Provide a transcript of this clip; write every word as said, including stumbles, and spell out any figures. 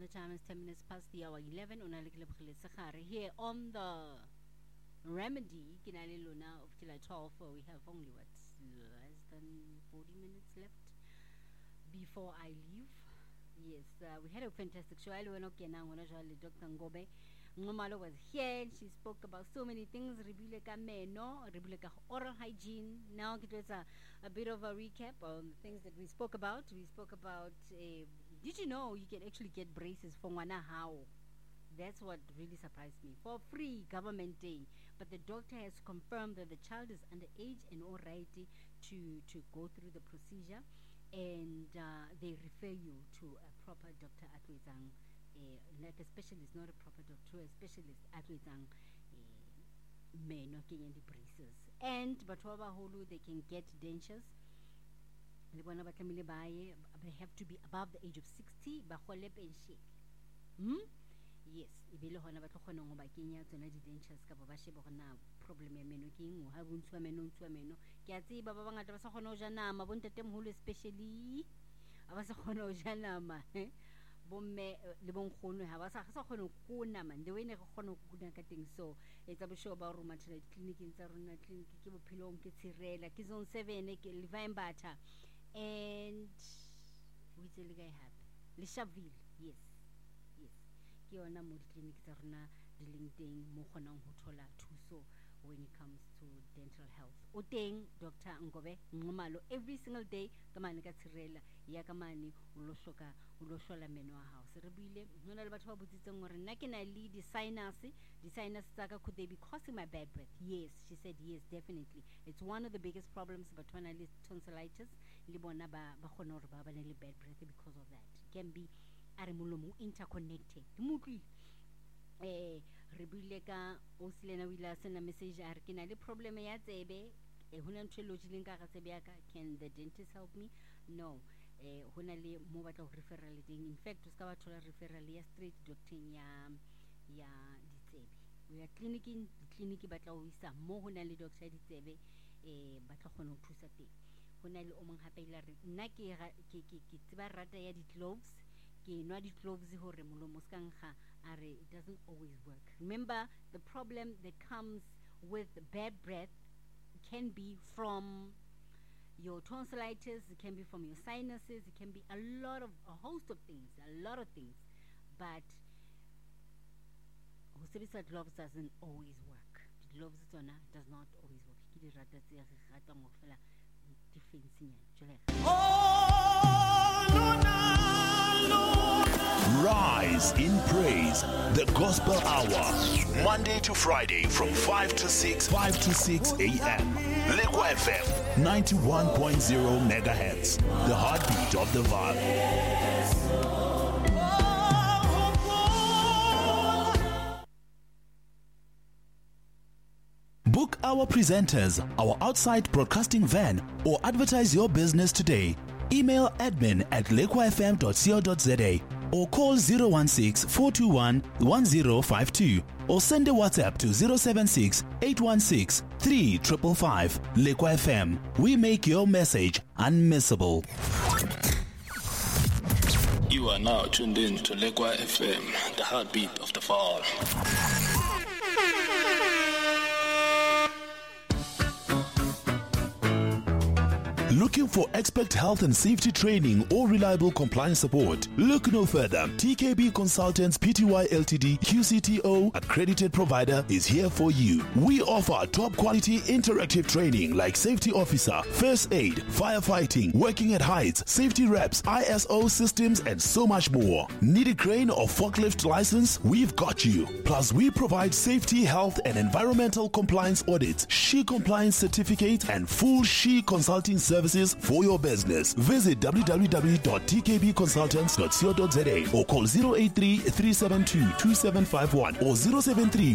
the time is ten minutes past the hour eleven. Here on the Remedy, Kinali Luna of July twelfth, we have only what, less than forty minutes left before I leave. Yes, uh, we had a fantastic show. I know Doctor Ngobe Ngumalo was here. She spoke about so many things. Rebuleka meno, Rebuleka oral hygiene. Now it was a, a bit of a recap on the things that we spoke about. We spoke about. Uh, did you know you can actually get braces for Wana How? That's what really surprised me. For free, government day. But the doctor has confirmed that the child is underage and all right to to go through the procedure. And uh, they refer you to a proper doctor at Wezang, uh, like a specialist, not a proper doctor, a specialist at Wezang, may not get the braces. And but Hulu, they can get dentures. They have to be above the age of sixty. Hmm? Yes, ibile hona ba tlogona go ba kenya tsona di dentures ka ba ba shebe gona problem ya meno ke eng ha bontshwa meno ntshwa meno ke a tseba ba bangata ba sa gona o ja nama bo ntate moholo especially a ba sa gona o ja nama bo mme le bon khono ha ba sa sa gona go nama the way ne go gona go kuna ka teng. So etsa bo sho ba ro mathela di clinicing tsa rona clinic ke bophelong ke tsirela ke zone seven ke Livimbatha and we tell guy happy le Shaville. Yes, ke yona mo clinic tsa rona di leng teng mo kgonang ho thola thuso when it comes to dental health. O teng Doctor Ngobe Ngumalo every single day ka mane ka tshirela ya ka mane o lo hloka o lo hlola meno a hao. Se re buile hona le batho ba botsitseng gore nna ke na le di sinus di sinus tsaka could they be causing my bad breath? Yes, she said yes, definitely. It's one of the biggest problems but when I list tonsillitis le bona ba ba khona hore ba ba le bad breath because of that. It can be are molomo interconnected mutli eh re buile ka o silena wila sena message a re ke na le problem ya tsebe e hona ntwe logileng ka ga tsebe ya ka. Can the dentist help me? No, eh hona le mo batla go referral ding. In fact o ska ba thola referral ya straight doctor ya ya ditsebe. We are clinicing the clinic batla o isa mo hona le doctor di tsebe eh batla gona ho thusa teng. Hona le o mong hape ila re nna ke ke ke tseba rata ya di gloves. It doesn't always work. Remember, the problem that comes with bad breath can be from your tonsillitis, it can be from your sinuses, it can be a lot of a host of things, a lot of things. But Hosebisa gloves doesn't always work. The gloves does not always work. Rise in Praise, the Gospel Hour, Monday to Friday from five to six, five to six a.m. Lekwa F M, ninety-one point zero megahertz, the heartbeat of the valley. Book our presenters, our outside broadcasting van, or advertise your business today. Email admin at lekwa f m dot co dot z a or call zero one six, four two one, one zero five two or send a WhatsApp to zero seven six, eight one six, three five five five. Lekwa F M, we make your message unmissable. You are now tuned in to Lekwa F M, the heartbeat of the fall. Looking for expert health and safety training or reliable compliance support? Look no further. T K B Consultants Pty Ltd Q C T O accredited provider is here for you. We offer top quality interactive training like safety officer, first aid, firefighting, working at heights, safety reps, I S O systems and so much more. Need a crane or forklift license? We've got you. Plus we provide safety, health and environmental compliance audits, S H E compliance certificate and full S H E consulting services for your business. Visit w w w dot t k b consultants dot co dot z a or call zero eight three, three seven two, two seven five one or zero seven three,